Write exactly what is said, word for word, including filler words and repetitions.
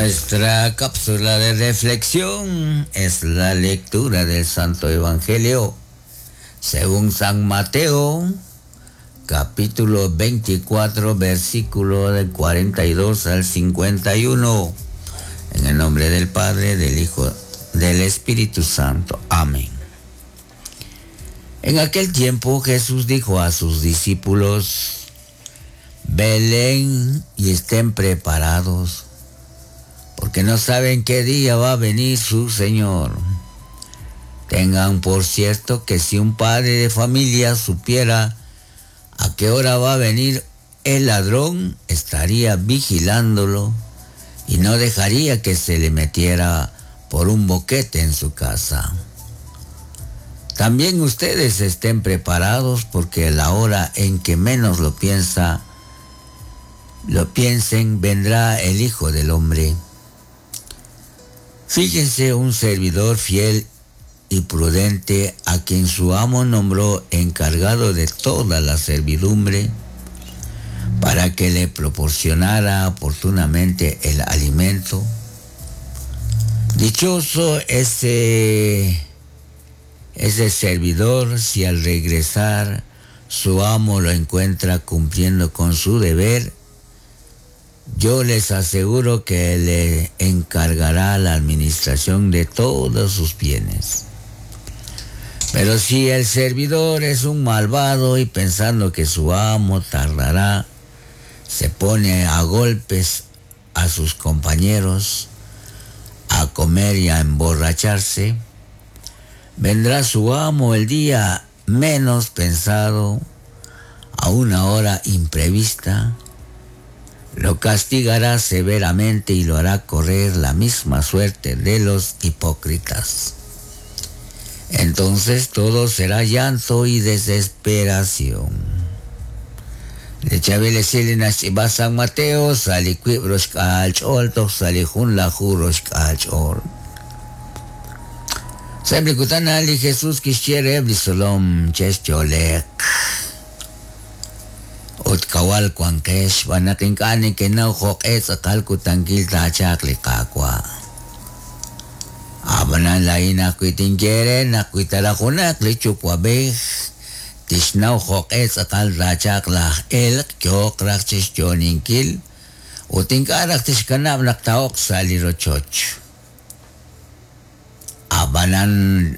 Nuestra cápsula de reflexión es la lectura del Santo Evangelio según San Mateo, capítulo veinticuatro, versículo del cuarenta y dos al cincuenta y uno. En el nombre del Padre, del Hijo, del Espíritu Santo. Amén. En aquel tiempo Jesús dijo a sus discípulos: velen y estén preparados, porque no saben qué día va a venir su Señor. Tengan por cierto que si un padre de familia supiera a qué hora va a venir el ladrón, estaría vigilándolo y no dejaría que se le metiera por un boquete en su casa. También ustedes estén preparados, porque la hora en que menos lo piensa, lo piensen, vendrá el Hijo del Hombre. Fíjense, un servidor fiel y prudente, a quien su amo nombró encargado de toda la servidumbre, para que le proporcionara oportunamente el alimento. Dichoso ese, ese servidor si al regresar su amo lo encuentra cumpliendo con su deber. Yo les aseguro que le encargará la administración de todos sus bienes. Pero si el servidor es un malvado y pensando que su amo tardará, se pone a golpes a sus compañeros, a comer y a emborracharse, vendrá su amo el día menos pensado, a una hora imprevista, lo castigará severamente y lo hará correr la misma suerte de los hipócritas. Entonces todo será llanto y desesperación. Le chabele silinas iba San Mateo, sali quibros kaalchol, tok sali hun la juros kaalchol. Sabi kutan ali Jesús kishiere blisolom chescholek. Ot kawal kwangkesh, wanaking kani kinaw hok et akal kutangkil tachak likakwa. Abanan lain aku itinjere, naku italakunak lichukwabe. Tisnaw hok et akal tachak lah el kyok raksis joninkil. Uting karak tis kanab naktaok sa lirochoch. Abanan